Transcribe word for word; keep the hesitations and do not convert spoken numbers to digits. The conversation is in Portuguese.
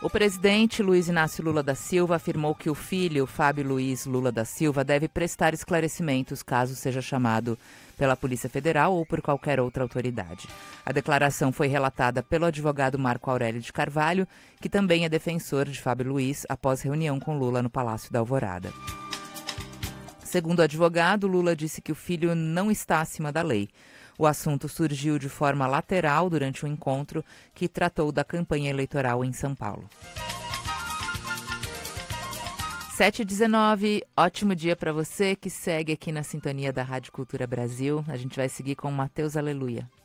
O presidente Luiz Inácio Lula da Silva afirmou que o filho, Fábio Luiz Lula da Silva, deve prestar esclarecimentos caso seja chamado pela Polícia Federal ou por qualquer outra autoridade. A declaração foi relatada pelo advogado Marco Aurélio de Carvalho, que também é defensor de Fábio Luiz, após reunião com Lula no Palácio da Alvorada. Segundo o advogado, Lula disse que o filho não está acima da lei. O assunto surgiu de forma lateral durante um encontro que tratou da campanha eleitoral em São Paulo. sete e dezenove, ótimo dia para você que segue aqui na sintonia da Rádio Cultura Brasil. A gente vai seguir com Mateus Aleluia.